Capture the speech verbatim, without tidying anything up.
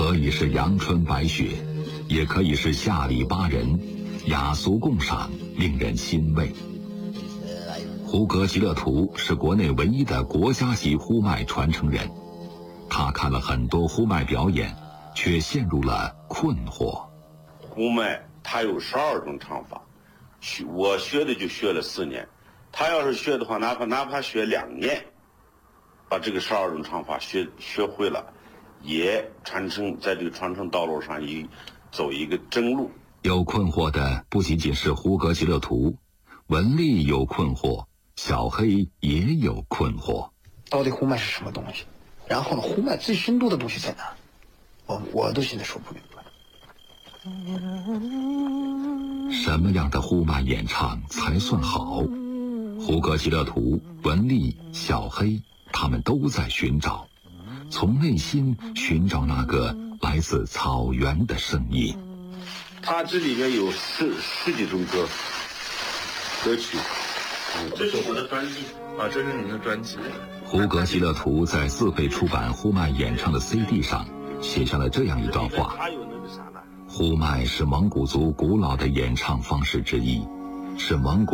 可以是阳春白雪，也可以是下里巴人，雅俗共赏，令人欣慰。胡格吉勒图是国内唯一的国家级呼麦传承人，他看了很多呼麦表演，却陷入了困惑。 呼麦它有十二种唱法，我学的就学了四年，他要是学的话，哪怕哪怕学两年，把这个十二种唱法学学会了，也传承在这个传承道路上一走一个正路。 有困惑的不仅仅是胡格吉勒图，文丽有困惑，小黑也有困惑。 到底呼麦是什么东西？然后呢，呼麦最深度的东西在哪？我我都现在说不明白。 什么样的呼麦演唱才算好？胡格吉勒图、文丽、小黑，他们都在寻找，从内心寻找那个来自草原的声音。 它这里面有十十几种歌歌曲， 这是我的专辑啊，这是您的专辑。 胡格吉勒图在自费出版呼麦演唱的 C D 上写下了这样一段话：呼麦是蒙古族古老的演唱方式之一，是蒙古